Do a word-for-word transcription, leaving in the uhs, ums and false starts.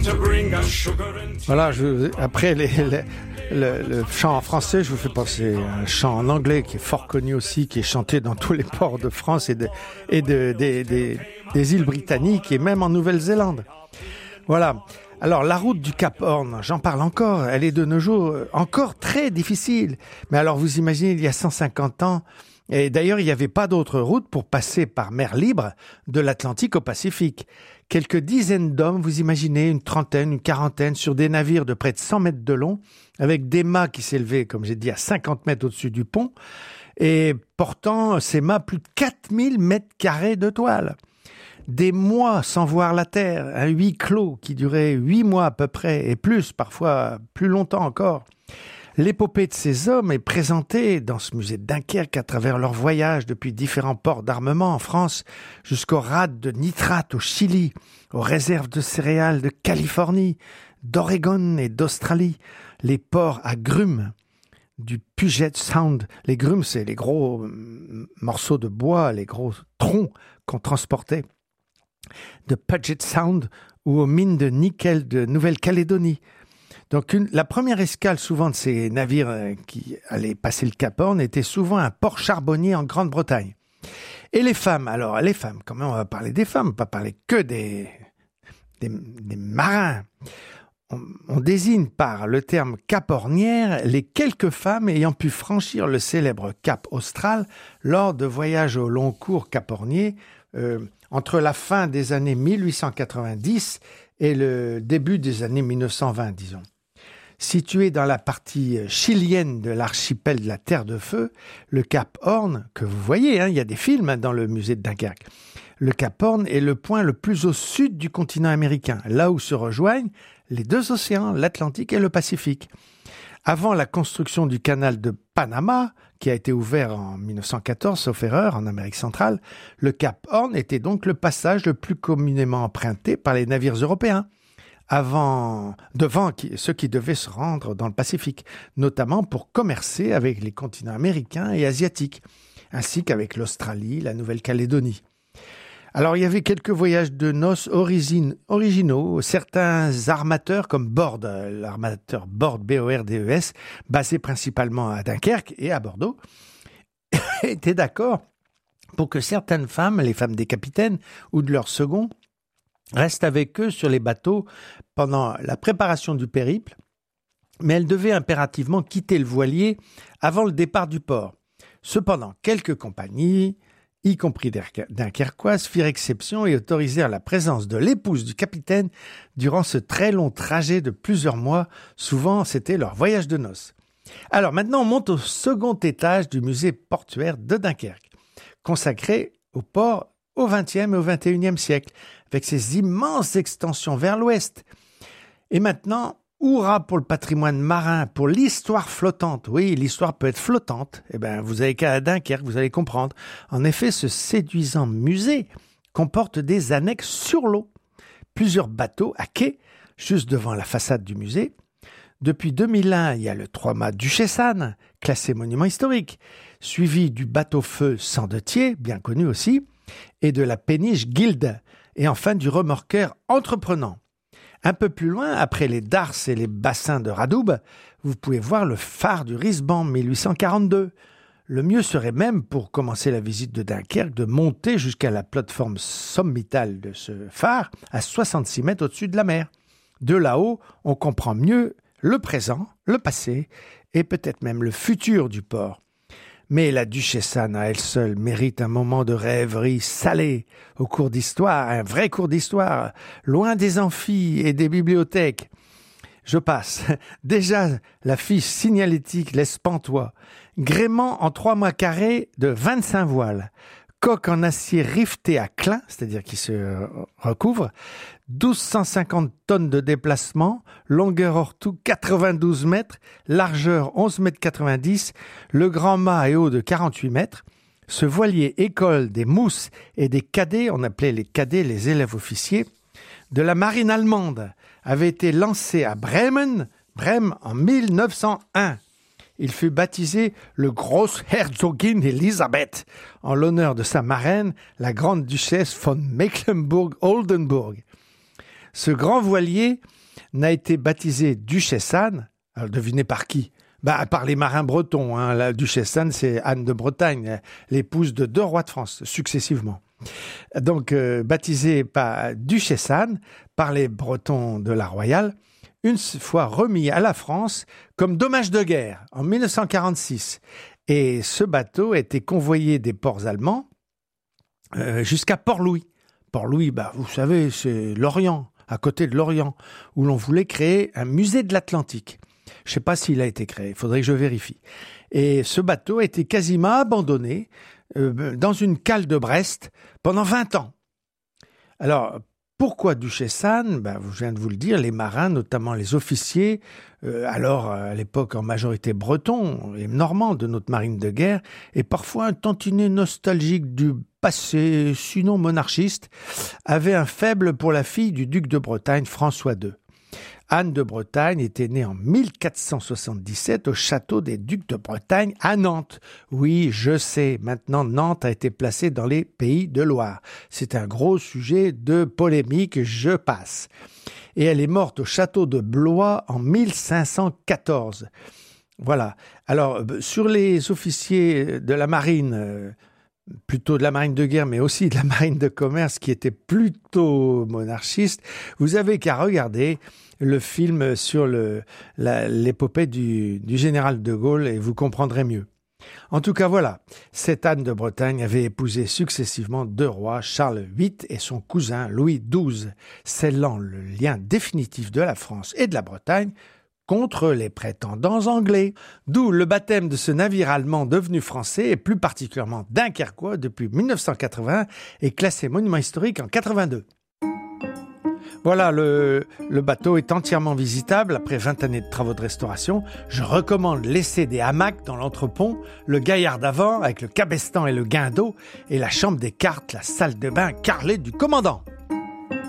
Voilà, je, après les, les, le, le chant en français, je vous fais passer un chant en anglais qui est fort connu aussi, qui est chanté dans tous les ports de France et, de, et de, des, des, des îles britanniques et même en Nouvelle-Zélande. Voilà. Alors, la route du Cap Horn, j'en parle encore, elle est de nos jours encore très difficile. Mais alors, vous imaginez, il y a cent cinquante ans, et d'ailleurs, il n'y avait pas d'autre route pour passer par mer libre de l'Atlantique au Pacifique. Quelques dizaines d'hommes, vous imaginez, une trentaine, une quarantaine, sur des navires de près de cent mètres de long, avec des mâts qui s'élevaient, comme j'ai dit, à cinquante mètres au-dessus du pont, et portant ces mâts plus de quatre mille mètres carrés de toile. Des mois sans voir la terre, un huis clos qui durait huit mois à peu près, et plus, parfois plus longtemps encore. L'épopée de ces hommes est présentée dans ce musée de Dunkerque à travers leur voyage depuis différents ports d'armement en France jusqu'aux rades de nitrate au Chili, aux réserves de céréales de Californie, d'Oregon et d'Australie, les ports à grumes du Puget Sound. Les grumes, c'est les gros morceaux de bois, les gros troncs qu'on transportait de Puget Sound ou aux mines de nickel de Nouvelle-Calédonie. Donc une, la première escale souvent de ces navires euh, qui allaient passer le Cap Horn était souvent un port charbonnier en Grande-Bretagne. Et les femmes, alors les femmes, quand même on va parler des femmes, pas parler que des, des, des marins. On, on désigne par le terme cap-hornière les quelques femmes ayant pu franchir le célèbre cap austral lors de voyages au long cours cap-hornier euh, entre la fin des années mille huit cent quatre-vingt-dix et le début des années mille neuf cent vingt, disons. Situé dans la partie chilienne de l'archipel de la Terre de Feu, le Cap Horn, que vous voyez, hein, il y a des films hein, dans le musée de Dunkerque. Le Cap Horn est le point le plus au sud du continent américain, là où se rejoignent les deux océans, l'Atlantique et le Pacifique. Avant la construction du canal de Panama, qui a été ouvert en mille neuf cent quatorze, sauf erreur, en Amérique centrale, le Cap Horn était donc le passage le plus communément emprunté par les navires européens, avant, devant qui, ceux qui devaient se rendre dans le Pacifique, notamment pour commercer avec les continents américains et asiatiques, ainsi qu'avec l'Australie, la Nouvelle-Calédonie. Alors, il y avait quelques voyages de noces origine, originaux. Certains armateurs, comme Bord, l'armateur Bord, B O R D E S, basé principalement à Dunkerque et à Bordeaux, étaient d'accord pour que certaines femmes, les femmes des capitaines ou de leurs seconds, restent avec eux sur les bateaux pendant la préparation du périple, mais elles devaient impérativement quitter le voilier avant le départ du port. Cependant, quelques compagnies, y compris dunkerquoises, firent exception et autorisèrent la présence de l'épouse du capitaine durant ce très long trajet de plusieurs mois. Souvent, c'était leur voyage de noces. Alors maintenant, on monte au second étage du musée portuaire de Dunkerque, consacré au port au vingtième et au vingt et unième siècle, avec ses immenses extensions vers l'ouest. Et maintenant, hurrah pour le patrimoine marin, pour l'histoire flottante. Oui, l'histoire peut être flottante. Eh bien, vous avez qu'à Dunkerque, vous allez comprendre. En effet, ce séduisant musée comporte des annexes sur l'eau. Plusieurs bateaux à quai, juste devant la façade du musée. Depuis deux mille un, il y a le trois-mâts Duchessane, classé monument historique, suivi du bateau-feu Sandetier, bien connu aussi, et de la péniche Guilde, et enfin du remorqueur Entreprenant. Un peu plus loin, après les darses et les bassins de Radoub, vous pouvez voir le phare du Risban mille huit cent quarante-deux. Le mieux serait même, pour commencer la visite de Dunkerque, de monter jusqu'à la plateforme sommitale de ce phare, à soixante-six mètres au-dessus de la mer. De là-haut, on comprend mieux le présent, le passé, et peut-être même le futur du port. Mais la Duchessane à elle seule mérite un moment de rêverie salée au cours d'histoire, un vrai cours d'histoire, loin des amphis et des bibliothèques. Je passe. Déjà, la fiche signalétique laisse pantois. Gréement en trois mois carrés de vingt-cinq voiles. Coque en acier riveté à clin, c'est-à-dire qui se recouvre. douze cent cinquante tonnes de déplacement, longueur hors tout quatre-vingt-douze mètres, largeur onze mètres quatre-vingt-dix, le grand mât est haut de quarante-huit mètres. Ce voilier école des mousses et des cadets, on appelait les cadets les élèves officiers, de la marine allemande, avait été lancé à Bremen, Brême en mille neuf cent un. Il fut baptisé le Großherzogin Elisabeth, en l'honneur de sa marraine, la grande duchesse von Mecklenburg-Oldenburg. Ce grand voilier n'a été baptisé Duchesse Anne, alors devinez par qui ? Bah, par les marins bretons. Hein. La Duchesse Anne, c'est Anne de Bretagne, l'épouse de deux rois de France, successivement. Donc, euh, baptisé par Duchesse Anne, par les Bretons de la Royale, une fois remis à la France comme dommage de guerre en mille neuf cent quarante-six. Et ce bateau a été convoyé des ports allemands euh, jusqu'à Port-Louis. Port-Louis, bah, vous savez, c'est l'Orient, à côté de l'Orient, où l'on voulait créer un musée de l'Atlantique. Je ne sais pas s'il a été créé, il faudrait que je vérifie. Et ce bateau a été quasiment abandonné euh, dans une cale de Brest pendant vingt ans. Alors, pourquoi Duchesse Anne ? Ben, je viens de vous le dire, les marins, notamment les officiers, euh, alors à l'époque en majorité bretons et normands de notre marine de guerre, et parfois un tantinet nostalgique du passé, sinon monarchiste, avaient un faible pour la fille du duc de Bretagne, François deux. Anne de Bretagne était née en mille quatre cent soixante-dix-sept au château des Ducs de Bretagne à Nantes. Oui, je sais, maintenant Nantes a été placée dans les Pays de Loire. C'est un gros sujet de polémique, je passe. Et elle est morte au château de Blois en mille cinq cent quatorze. Voilà. Alors, sur les officiers de la marine, euh, plutôt de la marine de guerre, mais aussi de la marine de commerce, qui étaient plutôt monarchistes, vous avez qu'à regarder le film sur le, la, l'épopée du, du général de Gaulle et vous comprendrez mieux. En tout cas, voilà, cette Anne de Bretagne avait épousé successivement deux rois, Charles huit et son cousin Louis douze, scellant le lien définitif de la France et de la Bretagne contre les prétendants anglais. D'où le baptême de ce navire allemand devenu français et plus particulièrement dunkerquois depuis mille neuf cent quatre-vingts et classé monument historique en quatre-vingt-deux. Voilà, le, le bateau est entièrement visitable après vingt années de travaux de restauration. Je recommande laisser des hamacs dans l'entrepont, le gaillard d'avant avec le cabestan et le guindeau et la chambre des cartes, la salle de bain carrelée du commandant.